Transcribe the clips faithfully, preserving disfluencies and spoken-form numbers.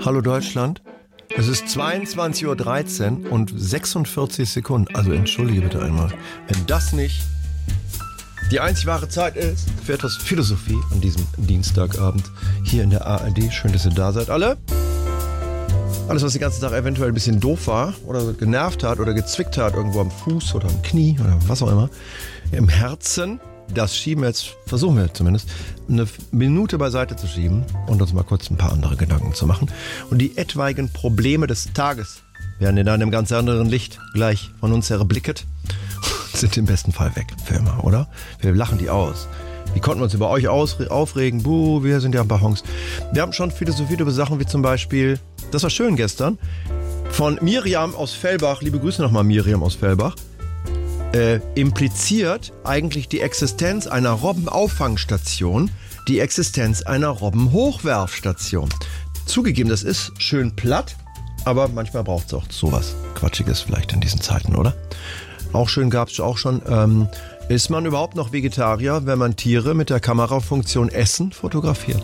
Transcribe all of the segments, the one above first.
Hallo Deutschland. Es ist zweiundzwanzig Uhr dreizehn und sechsundvierzig Sekunden. Also entschuldige bitte einmal, wenn das nicht die einzig wahre Zeit ist für etwas Philosophie an diesem Dienstagabend hier in der A R D. Schön, dass ihr da seid alle. Alles, was den ganzen Tag eventuell ein bisschen doof war oder genervt hat oder gezwickt hat, irgendwo am Fuß oder am Knie oder was auch immer, im Herzen, das schieben wir jetzt, versuchen wir zumindest, eine Minute beiseite zu schieben und uns mal kurz ein paar andere Gedanken zu machen. Und die etwaigen Probleme des Tages werden in einem ganz anderen Licht gleich von uns erblicket und sind im besten Fall weg für immer, oder? Wir lachen die aus. Wie konnten wir uns über euch ausre- aufregen? Buh, wir sind ja ein paar Honks. Wir haben schon philosophiert über Sachen wie zum Beispiel, das war schön gestern, von Miriam aus Fellbach, liebe Grüße nochmal Miriam aus Fellbach, äh, impliziert eigentlich die Existenz einer Robbenauffangstation, die Existenz einer Robbenhochwerfstation. Zugegeben, das ist schön platt, aber manchmal braucht es auch sowas Quatschiges vielleicht in diesen Zeiten, oder? Auch schön gab es auch schon, ähm, ist man überhaupt noch Vegetarier, wenn man Tiere mit der Kamerafunktion Essen fotografiert?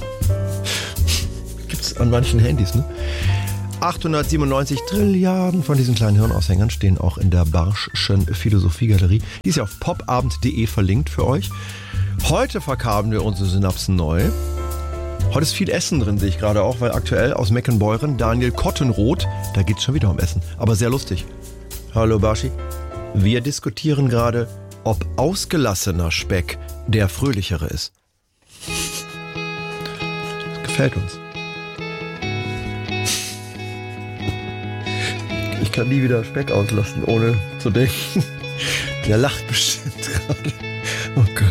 Gibt's an manchen Handys, ne? achthundertsiebenundneunzig Trilliarden von diesen kleinen Hirnaushängern stehen auch in der Barschschen Philosophiegalerie. Die ist ja auf popabend punkt de verlinkt für euch. Heute verkabeln wir unsere Synapsen neu. Heute ist viel Essen drin, sehe ich gerade auch, weil aktuell aus Meckenbeuren Daniel Kottenroth, da geht es schon wieder um Essen, aber sehr lustig. Hallo Barschi. Wir diskutieren gerade, ob ausgelassener Speck der fröhlichere ist. Das gefällt uns. Ich kann nie wieder Speck auslassen, ohne zu denken. Der lacht bestimmt gerade. Oh Gott.